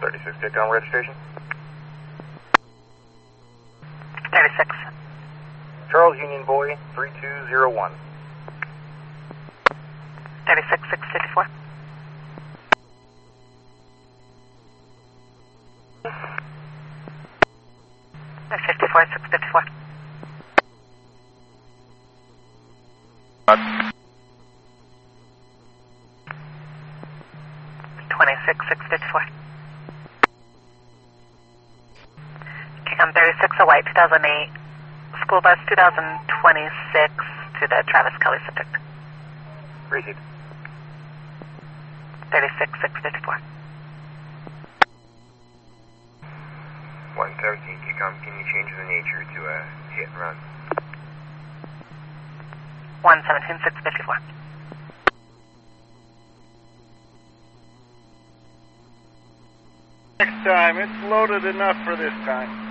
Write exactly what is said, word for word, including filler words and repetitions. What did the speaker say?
thirty-six, take down registration. thirty-six. Charles Union Boy, three two zero one. thirty-six, six fifty-four. fifty-four, six fifty-four. twenty-six, six fifty-four. Okay, I'm thirty-six, a white, two thousand eight. School bus two thousand twenty-six to the Travis Kelly subject. Receipt. thirty-six, six fifty-four. one seventeen, T COM, can you change the nature to a hit and run? one seventeen, six fifty-four. Next time, it's loaded enough for this time.